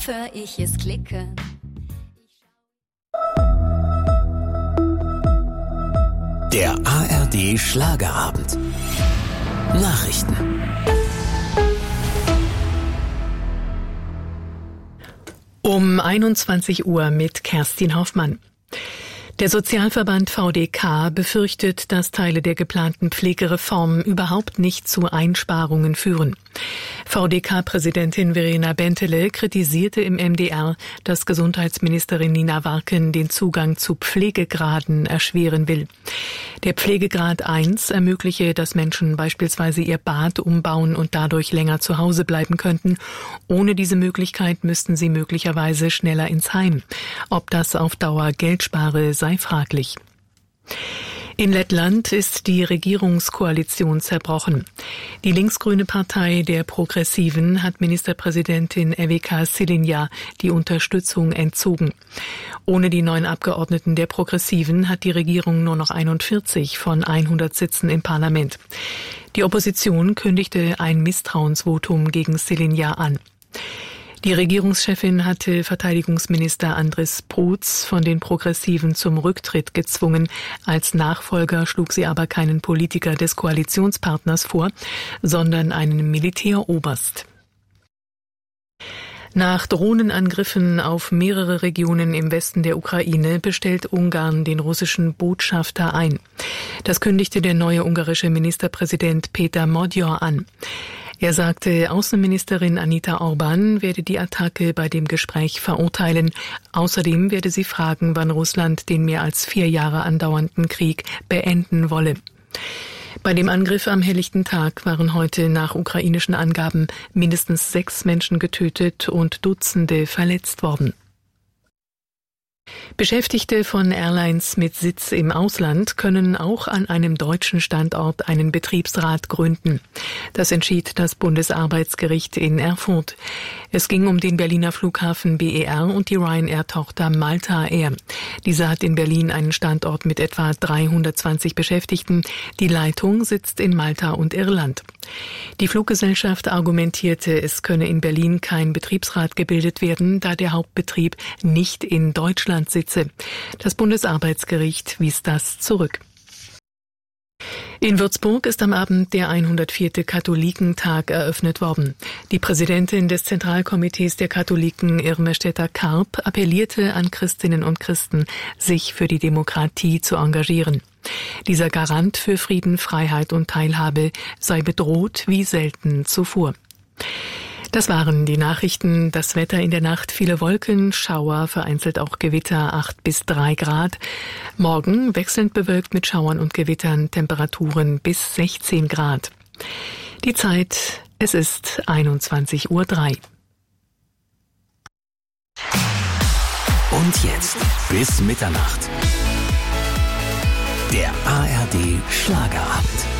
Kopf hör ich es klicken. Der ARD Schlagerabend. Nachrichten. Um 21 Uhr mit Kerstin Hoffmann. Der Sozialverband VDK befürchtet, dass Teile der geplanten Pflegereform überhaupt nicht zu Einsparungen führen. VDK-Präsidentin Verena Bentele kritisierte im MDR, dass Gesundheitsministerin Nina Warken den Zugang zu Pflegegraden erschweren will. Der Pflegegrad 1 ermögliche, dass Menschen beispielsweise ihr Bad umbauen und dadurch länger zu Hause bleiben könnten. Ohne diese Möglichkeit müssten sie möglicherweise schneller ins Heim. Ob das auf Dauer Geld spare, sei fraglich. In Lettland ist die Regierungskoalition zerbrochen. Die linksgrüne Partei der Progressiven hat Ministerpräsidentin Evika Šilinja die Unterstützung entzogen. Ohne die 9 Abgeordneten der Progressiven hat die Regierung nur noch 41 von 100 Sitzen im Parlament. Die Opposition kündigte ein Misstrauensvotum gegen Šilinja an. Die Regierungschefin hatte Verteidigungsminister Andris Prutz von den Progressiven zum Rücktritt gezwungen. Als Nachfolger schlug sie aber keinen Politiker des Koalitionspartners vor, sondern einen Militäroberst. Nach Drohnenangriffen auf mehrere Regionen im Westen der Ukraine bestellt Ungarn den russischen Botschafter ein. Das kündigte der neue ungarische Ministerpräsident Péter Magyar an. Er sagte, Außenministerin Anita Orban werde die Attacke bei dem Gespräch verurteilen. Außerdem werde sie fragen, wann Russland den mehr als 4 Jahre andauernden Krieg beenden wolle. Bei dem Angriff am helllichten Tag waren heute nach ukrainischen Angaben mindestens 6 Menschen getötet und Dutzende verletzt worden. Beschäftigte von Airlines mit Sitz im Ausland können auch an einem deutschen Standort einen Betriebsrat gründen. Das entschied das Bundesarbeitsgericht in Erfurt. Es ging um den Berliner Flughafen BER und die Ryanair-Tochter Malta Air. Diese hat in Berlin einen Standort mit etwa 320 Beschäftigten. Die Leitung sitzt in Malta und Irland. Die Fluggesellschaft argumentierte, es könne in Berlin kein Betriebsrat gebildet werden, da der Hauptbetrieb nicht in Deutschland sitze. Das Bundesarbeitsgericht wies das zurück. In Würzburg ist am Abend der 104. Katholikentag eröffnet worden. Die Präsidentin des Zentralkomitees der Katholiken, Irme Stetter-Karp, appellierte an Christinnen und Christen, sich für die Demokratie zu engagieren. Dieser Garant für Frieden, Freiheit und Teilhabe sei bedroht wie selten zuvor. Das waren die Nachrichten. Das Wetter in der Nacht: viele Wolken, Schauer, vereinzelt auch Gewitter, 8 bis 3 Grad. Morgen wechselnd bewölkt mit Schauern und Gewittern, Temperaturen bis 16 Grad. Die Zeit, es ist 21:03 Uhr. Und jetzt bis Mitternacht. Der ARD Schlagerabend.